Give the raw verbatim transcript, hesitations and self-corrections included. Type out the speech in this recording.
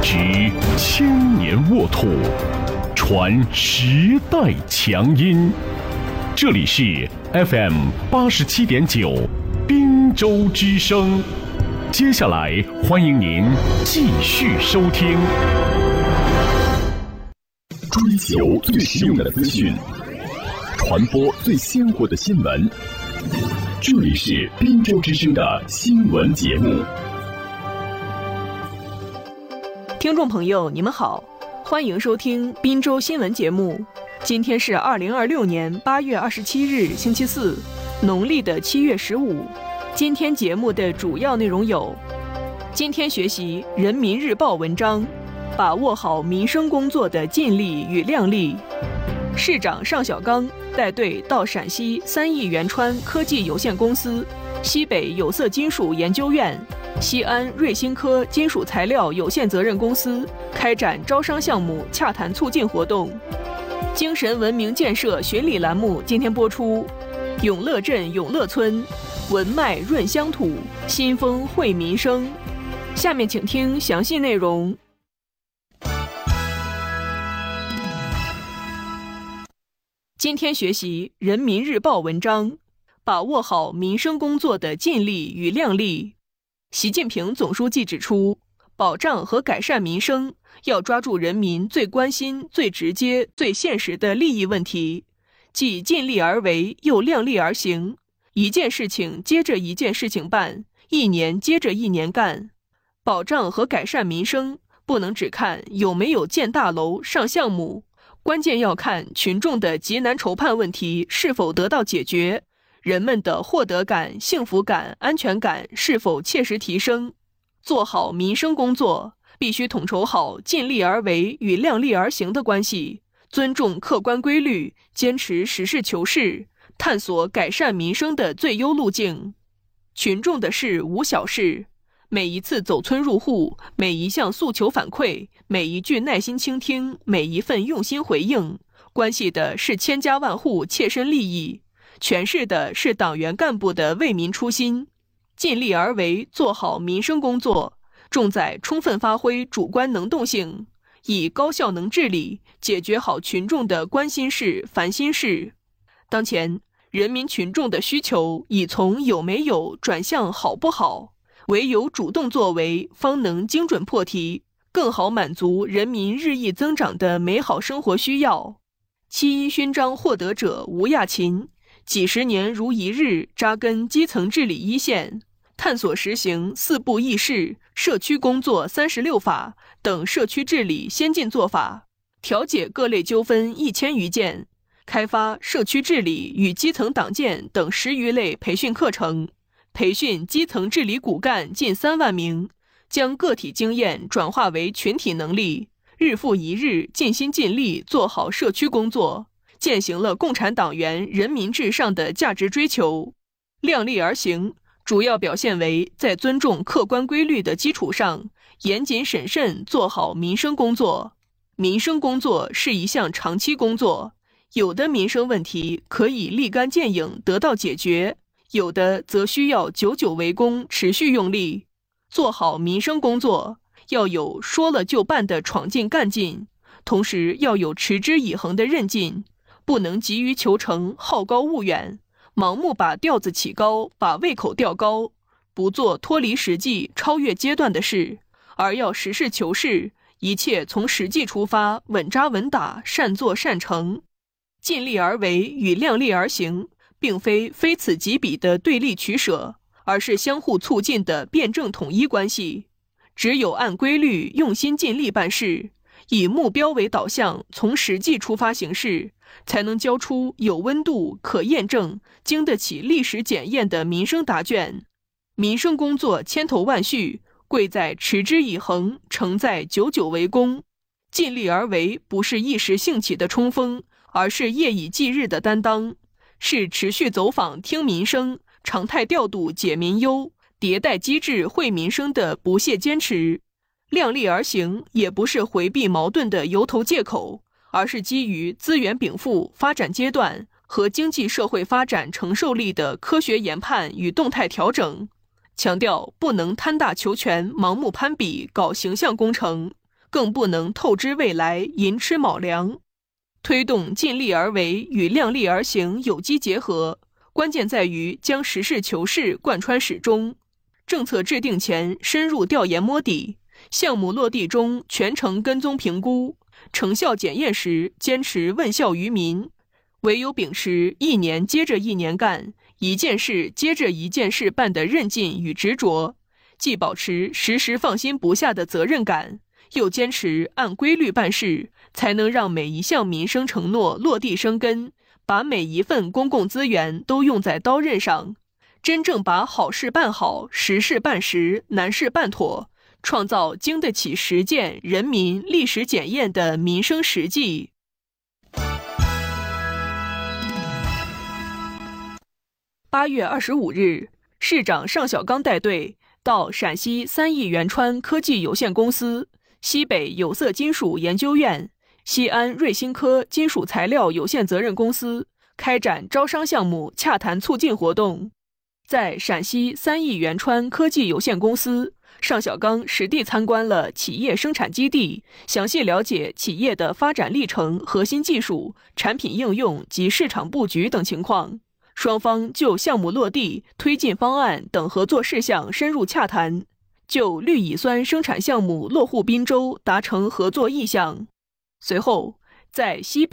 执千年沃土，传时代强音。这里是 F M 八十七点九滨州之声。接下来欢迎您继续收听。追求最实用的资讯，传播最鲜活的新闻。这里是滨州之声的新闻节目。 听众朋友，你们好，欢迎收听滨州新闻节目。今天是二零二六年八月二十七日，星期四，农历的七月十五。今天节目的主要内容有：今天学习《人民日报》文章，把握好民生工作的尽力与量力。市长尚小刚带队到陕西三亿元川科技有限公司、西北有色金属研究院、西安瑞新科金属材料有限责任公司开展招商项目洽谈促进活动。精神文明建设巡礼栏目今天播出，永乐镇永乐村，文脉润乡土，新风惠民生。下面请听详细内容。今天学习《人民日报》文章，把握好民生工作的尽力与量力。习近平总书记指出，保障和改善民生要抓住人民最关心、最直接、最现实的利益问题，既尽力而为，又量力而行，一件事情接着一件事情办，一年接着一年干。保障和改善民生不能只看有没有建大楼、上项目，关键要看群众的急难愁盼问题是否得到解决，人们的获得感、幸福感、安全感是否切实提升。做好民生工作，必须统筹好尽力而为与量力而行的关系，尊重客观规律，坚持实事求是，探索改善民生的最优路径。群众的事无小事，每一次走村入户，每一项诉求反馈，每一句耐心倾听，每一份用心回应，关系的是千家万户切身利益，诠释的是党员干部的为民初心。尽力而为，做好民生工作，重在充分发挥主观能动性，以高效能治理解决好群众的关心事、烦心事。当前，人民群众的需求已从有没有转向好不好，唯有主动作为，方能精准破题，更好满足人民日益增长的美好生活需要。七一勋章获得者吴亚勤，几十年如一日扎根基层治理一线，探索实行四步议事、社区工作三十六法等社区治理先进做法，调解各类纠纷一千余件，开发社区治理与基层党建等十余类培训课程，培训基层治理骨干近三万名，将个体经验转化为群体能力，日复一日尽心尽力做好社区工作，践行了共产党员人民至上的价值追求。量力而行主要表现为在尊重客观规律的基础上，严谨审慎做好民生工作。民生工作是一项长期工作，有的民生问题可以立竿见影得到解决，有的则需要久久为功，持续用力。做好民生工作，要有说了就办的闯劲干劲，同时要有持之以恒的韧劲，不能急于求成，好高骛远，盲目把调子起高，把胃口调高，不做脱离实际、超越阶段的事，而要实事求是，一切从实际出发，稳扎稳打，善作善成。尽力而为与量力而行并非非此即彼的对立取舍，而是相互促进的辩证统一关系。只有按规律用心尽力办事，以目标为导向，从实际出发行事，才能交出有温度、可验证、经得起历史检验的民生答卷。民生工作千头万绪，贵在持之以恒，成在久久为功。尽力而为不是一时兴起的冲锋，而是夜以继日的担当，是持续走访听民生，常态调度解民忧，迭代机制惠民生的不懈坚持。量力而行也不是回避矛盾的由头借口，而是基于资源禀赋、发展阶段和经济社会发展承受力的科学研判与动态调整。强调不能贪大求全、盲目攀比、搞形象工程， 更不能透支未来，寅吃卯粮。推动尽力而为与量力而行有机结合，关键在于将实事求是贯穿始终。政策制定前深入调研摸底，项目落地中全程跟踪评估，成效检验时坚持问效于民。唯有秉持一年接着一年干，一件事接着一件事办的韧劲与执着，既保持时时放心不下的责任感，又坚持按规律办事，才能让每一项民生承诺落地生根，把每一份公共资源都用在刀刃上，真正把好事办好，实事办实，难事办妥，创造经得起实践、人民历史检验的民生实际。八月二十五日，市长尚小刚带队到陕西三亿源川科技有限公司、西北有色金属研究院、西安瑞兴科金属材料有限责任公司开展招商项目洽谈促进活动。在陕西三亿源川科技有限公司，尚小刚实地参观了企业生产基地，详细了解企业的发展历程、核心技术、产品应用及市场布局等情况。双方就项目落地、推进方案等合作事项深入洽谈，就氯乙酸生产项目落户滨州达成合作意向。随后，在西北